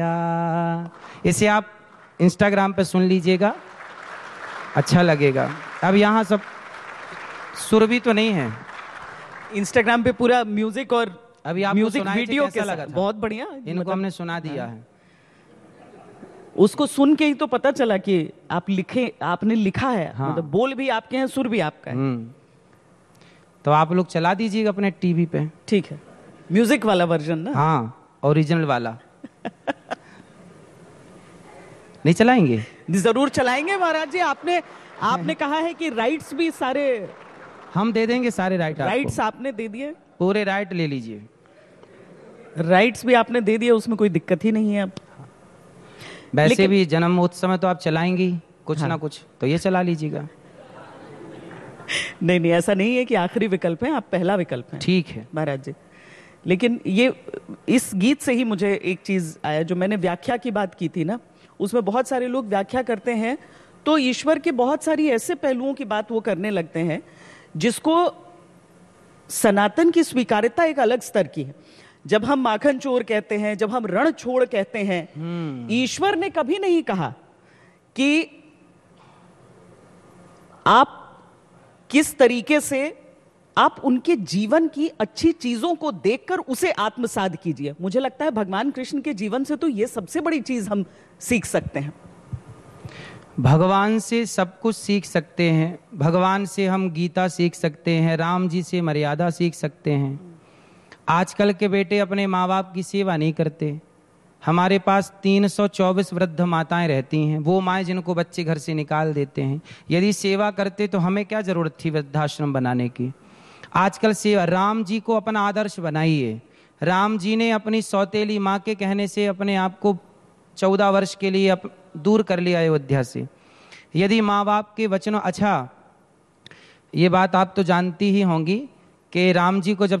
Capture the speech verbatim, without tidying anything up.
इसे आप इंस्टाग्राम पे सुन लीजिएगा, अच्छा लगेगा। अब यहाँ सब सुर भी तो नहीं है। इंस्टाग्राम पे पूरा म्यूजिक और अभी आप म्यूजिक वीडियो के लगा था। बहुत बढ़िया, इनको मतलब हमने सुना दिया है। उसको सुन के ही तो पता चला कि आप लिखे, आपने लिखा है। हाँ। मतलब बोल भी आपके हैं, सुर भी आपका है। तो आप लोग चला दीजिएगा अपने टीवी पे। ठीक है, म्यूजिक वाला वर्जन ना? हाँ, ओरिजिनल वाला। नहीं चलाएंगे? जरूर चलाएंगे महाराज जी। आपने आपने कहा है कि राइट्स भी सारे हम दे देंगे, सारे राइट। राइट्स आपने दे दिए, पूरे राइट ले लीजिए। राइट्स भी आपने दे दिए, उसमें कोई दिक्कत ही नहीं है। अब वैसे भी जन्म उत्सव में तो आप चलाएंगी कुछ हाँ। ना कुछ, तो ये चला लीजिएगा। नहीं नहीं, ऐसा नहीं है कि आखिरी विकल्प है, आप पहला विकल्प है। ठीक है महाराज जी। लेकिन ये इस गीत से ही मुझे एक चीज आया, जो मैंने व्याख्या की बात की थी ना, उसमें बहुत सारे लोग व्याख्या करते हैं तो ईश्वर के बहुत सारी ऐसे पहलुओं की बात वो करने लगते हैं जिसको सनातन की स्वीकार्यता एक अलग स्तर की है। जब हम माखन चोर कहते हैं, जब हम रण छोड़ कहते हैं, ईश्वर ने कभी नहीं कहा कि आप किस तरीके से आप उनके जीवन की अच्छी चीजों को देखकर उसे आत्मसात कीजिए। मुझे लगता है भगवान कृष्ण के जीवन से तो ये सबसे बड़ी चीज हम सीख सकते हैं। भगवान से सब कुछ सीख सकते हैं। भगवान से हम गीता सीख सकते हैं, राम जी से मर्यादा सीख सकते हैं। आजकल के बेटे अपने माँ बाप की सेवा नहीं करते। हमारे पास तीन सौ चौबीस वृद्ध माताएं रहती हैं, वो माएँ जिनको बच्चे घर से निकाल देते हैं। यदि सेवा करते तो हमें क्या जरूरत थी वृद्धाश्रम बनाने की। आजकल सेवा, राम जी को अपना आदर्श बनाइए। राम जी ने अपनी सौतेली माँ के कहने से अपने आप को चौदह वर्ष के लिए अप, दूर कर लिया अयोध्या से। यदि माँ बाप के वचनों, अच्छा ये बात आप तो जानती ही होंगी कि राम जी को जब